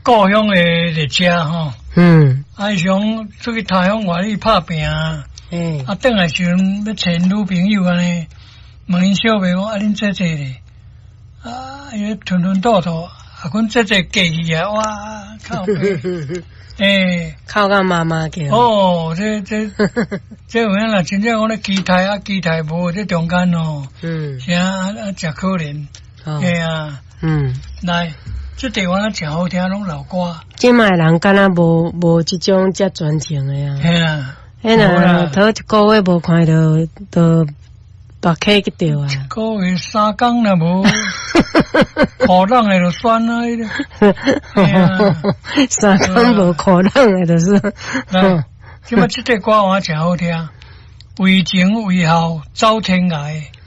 故乡的列车吼，啊想出去他乡外里拍拼啊，转来时阵要找女朋友安尼，问因小妹讲啊恁姐姐咧，啊伊吞吞吐吐，啊阮姐姐过去啊，哇靠背， 靠个妈妈叫。 哦，这有影啦，真正讲咧机台啊，机台无这中间哦，啥真可怜，啊，来。这地方真好听，拢老歌。 今卖人敢若无这种遮专情的呀。 嘿啦， 嘿啦，头一个月无看都大客去掉啊。 一个月3工啦无，可冷的就酸啊！ 三工无可冷的就是。 今麦这个歌我真好听，为情为后走天涯。